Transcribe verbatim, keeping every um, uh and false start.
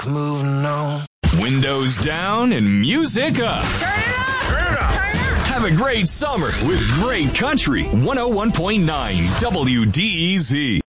moving on. Windows down and music up. Turn it up! Turn it up! Turn it up! Have a great summer with great country. one oh one point nine W D E Z.